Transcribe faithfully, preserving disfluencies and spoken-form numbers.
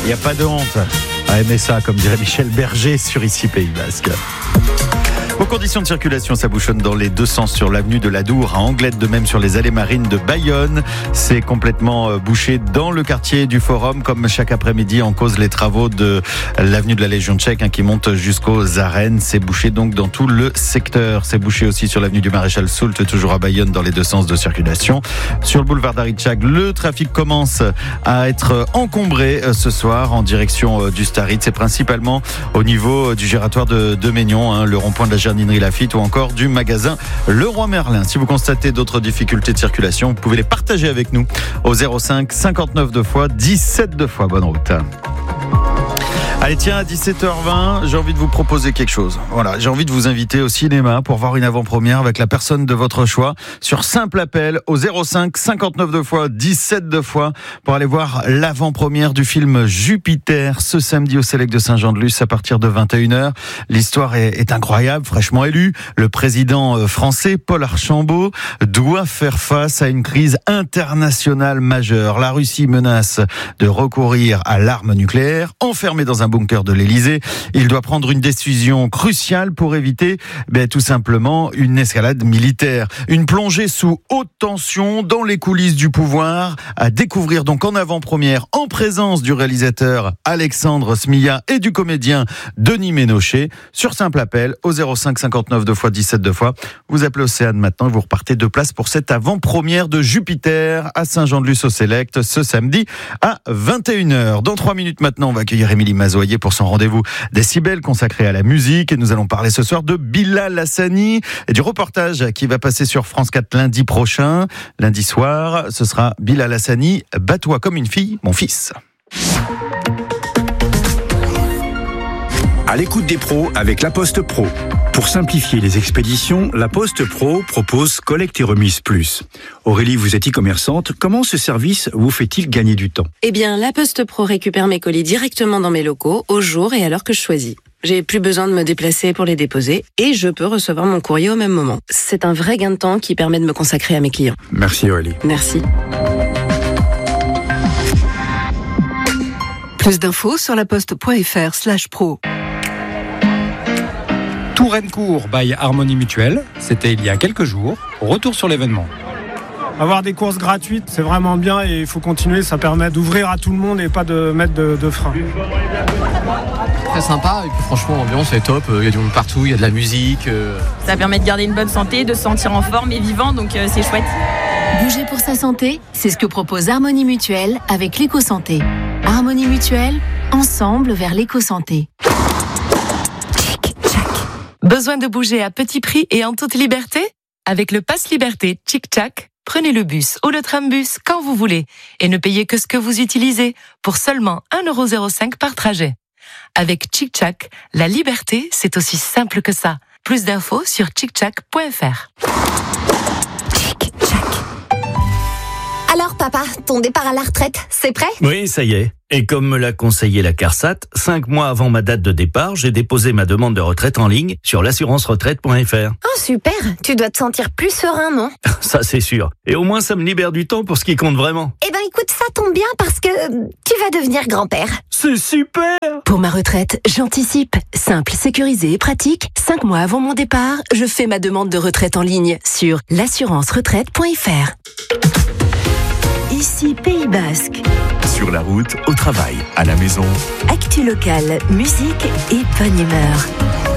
n'y a pas de honte à aimer ça, comme dirait Michel Berger sur Ici Pays Basque. Aux conditions de circulation, ça bouchonne dans les deux sens sur l'avenue de l'Adour à Anglette, de même sur les allées marines de Bayonne. C'est complètement bouché dans le quartier du Forum, comme chaque après-midi en cause les travaux de l'avenue de la Légion tchèque hein, qui monte jusqu'aux arènes. C'est bouché donc dans tout le secteur. C'est bouché aussi sur l'avenue du Maréchal Soult, toujours à Bayonne dans les deux sens de circulation. Sur le boulevard d'Aritschag, le trafic commence à être encombré ce soir en direction du Starit. C'est principalement au niveau du giratoire de, de Maignan, hein, le rond-point de la Jardinerie Lafitte ou encore du magasin Leroy Merlin. Si vous constatez d'autres difficultés de circulation, vous pouvez les partager avec nous au zéro cinq cinquante-neuf deux fois dix-sept deux fois. Bonne route. Allez, tiens, à dix-sept heures vingt, j'ai envie de vous proposer quelque chose. Voilà, j'ai envie de vous inviter au cinéma pour voir une avant-première avec la personne de votre choix sur simple appel au zéro cinq cinquante-neuf deux fois dix-sept deux fois pour aller voir l'avant-première du film Jupiter ce samedi au Sélect de Saint-Jean-de-Luz à partir de vingt et une heures. L'histoire est, est incroyable, fraîchement élue. Le président français, Paul Archambault, doit faire face à une crise internationale majeure. La Russie menace de recourir à l'arme nucléaire, enfermée dans un bunker de l'Elysée. Il doit prendre une décision cruciale pour éviter ben, tout simplement une escalade militaire. Une plongée sous haute tension dans les coulisses du pouvoir à découvrir donc en avant-première en présence du réalisateur Alexandre Smilla et du comédien Denis Ménochet sur simple appel au zéro cinq cinquante-neuf deux fois dix-sept deux fois. Vous appelez Océane maintenant et vous repartez deux places pour cette avant-première de Jupiter à Saint-Jean-de-Luz au Sélect ce samedi à vingt et une heures. Dans trois minutes maintenant, on va accueillir Émilie Mazoyer pour son rendez-vous Décibel consacré à la musique et nous allons parler ce soir de Bilal Hassani et du reportage qui va passer sur France quatre lundi prochain. Lundi soir, ce sera Bilal Hassani, Bats-toi comme une fille, mon fils. À l'écoute des pros avec La Poste Pro. Pour simplifier les expéditions, La Poste Pro propose Collecte et Remise Plus. Aurélie, vous êtes e-commerçante. Comment ce service vous fait-il gagner du temps ? Eh bien, La Poste Pro récupère mes colis directement dans mes locaux, au jour et à l'heure que je choisis. J'ai plus besoin de me déplacer pour les déposer et je peux recevoir mon courrier au même moment. C'est un vrai gain de temps qui permet de me consacrer à mes clients. Merci Aurélie. Merci. Plus d'infos sur laposte.fr slash pro. Touraine-Court by Harmonie Mutuelle, c'était il y a quelques jours. Retour sur l'événement. Avoir des courses gratuites, c'est vraiment bien et il faut continuer, ça permet d'ouvrir à tout le monde et pas de mettre de, de frein. Très sympa et puis franchement l'ambiance est top, il y a du monde partout, il y a de la musique. Euh... Ça permet de garder une bonne santé, de se sentir en forme et vivant, donc euh, c'est chouette. Bouger pour sa santé, c'est ce que propose Harmonie Mutuelle avec l'éco-santé. Harmonie Mutuelle, ensemble vers l'éco-santé. Besoin de bouger à petit prix et en toute liberté ? Avec le Pass Liberté Tchic-Tchac, prenez le bus ou le trambus quand vous voulez et ne payez que ce que vous utilisez pour seulement un euro zéro cinq par trajet. Avec Tchic-Tchac, la liberté, c'est aussi simple que ça. Plus d'infos sur tchic tchac point f r. Alors papa, ton départ à la retraite, c'est prêt ? Oui, ça y est. Et comme me l'a conseillé la CARSAT, cinq mois avant ma date de départ, j'ai déposé ma demande de retraite en ligne sur l'assurance retraite point f r. Oh super, tu dois te sentir plus serein, non ? Ça c'est sûr. Et au moins ça me libère du temps pour ce qui compte vraiment. Eh ben écoute, ça tombe bien parce que tu vas devenir grand-père. C'est super ! Pour ma retraite, j'anticipe. Simple, sécurisé et pratique. Cinq mois avant mon départ, je fais ma demande de retraite en ligne sur l'assurance retraite point f r. Ici Pays Basque. Sur la route, au travail, à la maison. Actu locale, musique et bonne humeur.